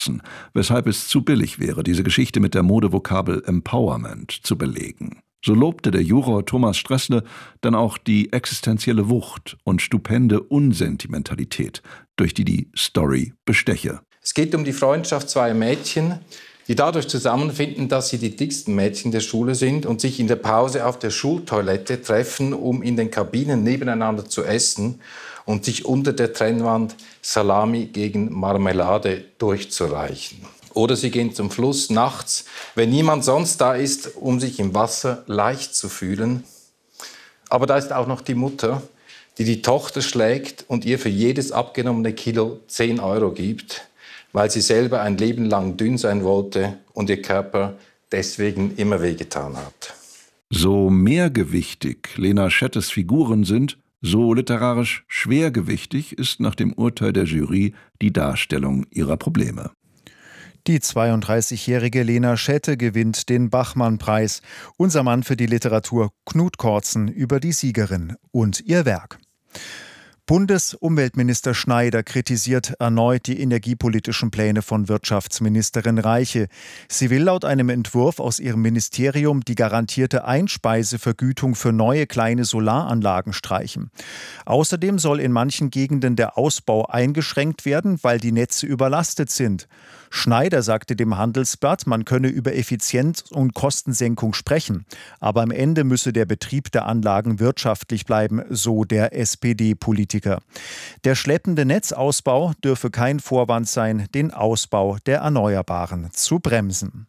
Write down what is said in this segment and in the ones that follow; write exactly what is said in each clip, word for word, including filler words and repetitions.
weshalb es zu billig wäre, diese Geschichte mit der Modevokabel Empowerment zu belegen. So lobte der Juror Thomas Stressle dann auch die existenzielle Wucht und stupende Unsentimentalität, durch die die Story besteche. Es geht um die Freundschaft zweier Mädchen, die dadurch zusammenfinden, dass sie die dicksten Mädchen der Schule sind und sich in der Pause auf der Schultoilette treffen, um in den Kabinen nebeneinander zu essen und sich unter der Trennwand Salami gegen Marmelade durchzureichen. Oder sie gehen zum Fluss nachts, wenn niemand sonst da ist, um sich im Wasser leicht zu fühlen. Aber da ist auch noch die Mutter, die die Tochter schlägt und ihr für jedes abgenommene Kilo zehn Euro gibt, weil sie selber ein Leben lang dünn sein wollte und ihr Körper deswegen immer wehgetan hat. So mehrgewichtig Lena Schettes Figuren sind, so literarisch schwergewichtig ist nach dem Urteil der Jury die Darstellung ihrer Probleme. Die zweiunddreißigjährige Lena Schette gewinnt den Bachmann-Preis. Unser Mann für die Literatur Knut Kortzen über die Siegerin und ihr Werk. Bundesumweltminister Schneider kritisiert erneut die energiepolitischen Pläne von Wirtschaftsministerin Reiche. Sie will laut einem Entwurf aus ihrem Ministerium die garantierte Einspeisevergütung für neue kleine Solaranlagen streichen. Außerdem soll in manchen Gegenden der Ausbau eingeschränkt werden, weil die Netze überlastet sind. Schneider sagte dem Handelsblatt, man könne über Effizienz und Kostensenkung sprechen. Aber am Ende müsse der Betrieb der Anlagen wirtschaftlich bleiben, so der S P D-Politiker. Der schleppende Netzausbau dürfe kein Vorwand sein, den Ausbau der Erneuerbaren zu bremsen.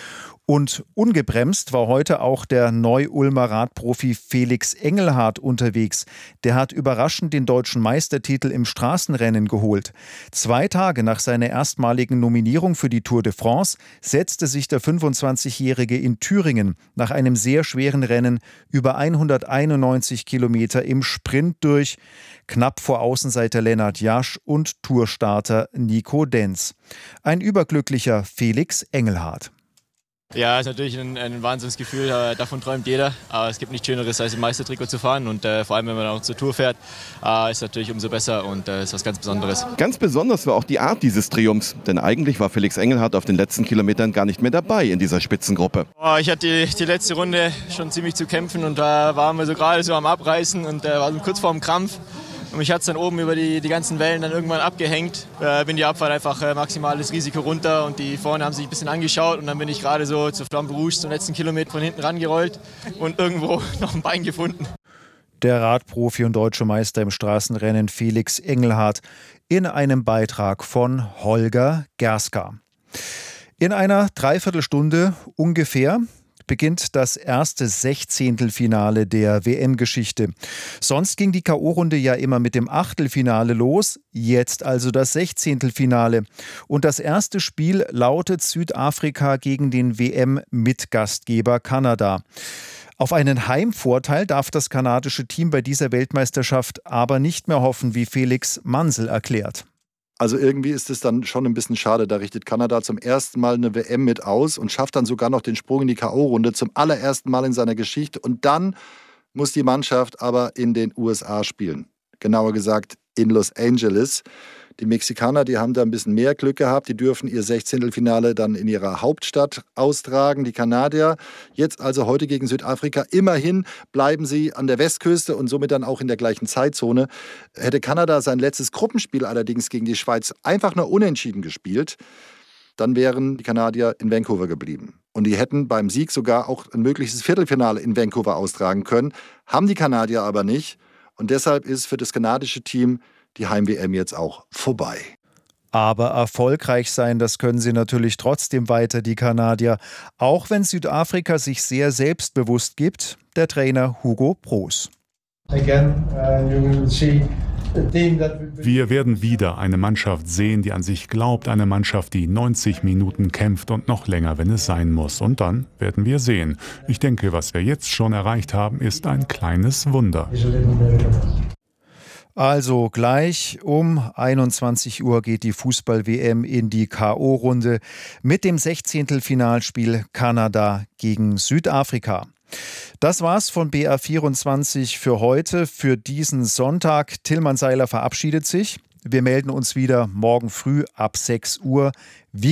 Und ungebremst war heute auch der Neu-Ulmer Radprofi Felix Engelhardt unterwegs. Der hat überraschend den deutschen Meistertitel im Straßenrennen geholt. Zwei Tage nach seiner erstmaligen Nominierung für die Tour de France setzte sich der fünfundzwanzigjährige in Thüringen nach einem sehr schweren Rennen über hunderteinundneunzig Kilometer im Sprint durch, knapp vor Außenseiter Lennart Jasch und Tourstarter Nico Denz. Ein überglücklicher Felix Engelhardt. Ja, ist natürlich ein, ein Wahnsinnsgefühl, äh, davon träumt jeder. Aber es gibt nichts Schöneres, als im Meistertrikot zu fahren. Und äh, vor allem, wenn man auch zur Tour fährt, äh, ist natürlich umso besser und äh, ist was ganz Besonderes. Ganz besonders war auch die Art dieses Triumphs. Denn eigentlich war Felix Engelhardt auf den letzten Kilometern gar nicht mehr dabei in dieser Spitzengruppe. Oh, ich hatte die, die letzte Runde schon ziemlich zu kämpfen und da waren wir so gerade so am Abreißen und äh, war so kurz vorm Krampf. Und mich hat es dann oben über die, die ganzen Wellen dann irgendwann abgehängt. Äh, bin die Abfahrt einfach äh, maximales Risiko runter und die vorne haben sich ein bisschen angeschaut und dann bin ich gerade so zur Flamme Rouge zum letzten Kilometer von hinten rangerollt und irgendwo noch ein Bein gefunden. Der Radprofi und deutsche Meister im Straßenrennen Felix Engelhardt in einem Beitrag von Holger Gerska. In einer Dreiviertelstunde ungefähr beginnt das erste Sechzehntelfinale der W M-Geschichte. Sonst ging die K O-Runde ja immer mit dem Achtelfinale los, jetzt also das Sechzehntelfinale. Und das erste Spiel lautet Südafrika gegen den W M-Mitgastgeber Kanada. Auf einen Heimvorteil darf das kanadische Team bei dieser Weltmeisterschaft aber nicht mehr hoffen, wie Felix Mansel erklärt. Also irgendwie ist es dann schon ein bisschen schade. Da richtet Kanada zum ersten Mal eine W M mit aus und schafft dann sogar noch den Sprung in die K O-Runde zum allerersten Mal in seiner Geschichte. Und dann muss die Mannschaft aber in den U S A spielen. Genauer gesagt in Los Angeles. Die Mexikaner, die haben da ein bisschen mehr Glück gehabt. Die dürfen ihr Sechzehntelfinale dann in ihrer Hauptstadt austragen. Die Kanadier jetzt also heute gegen Südafrika. Immerhin bleiben sie an der Westküste und somit dann auch in der gleichen Zeitzone. Hätte Kanada sein letztes Gruppenspiel allerdings gegen die Schweiz einfach nur unentschieden gespielt, dann wären die Kanadier in Vancouver geblieben. Und die hätten beim Sieg sogar auch ein mögliches Viertelfinale in Vancouver austragen können. Haben die Kanadier aber nicht. Und deshalb ist für das kanadische Team die Heim-W M jetzt auch vorbei. Aber erfolgreich sein, das können sie natürlich trotzdem weiter, die Kanadier. Auch wenn Südafrika sich sehr selbstbewusst gibt, der Trainer Hugo Broos. Wir werden wieder eine Mannschaft sehen, die an sich glaubt, eine Mannschaft, die neunzig Minuten kämpft und noch länger, wenn es sein muss. Und dann werden wir sehen. Ich denke, was wir jetzt schon erreicht haben, ist ein kleines Wunder. Also gleich um einundzwanzig Uhr geht die Fußball-W M in die K O-Runde mit dem Sechzehntelfinalspiel Kanada gegen Südafrika. Das war's von B R vierundzwanzig für heute, für diesen Sonntag. Tillmann Seiler verabschiedet sich. Wir melden uns wieder morgen früh ab sechs Uhr. Wie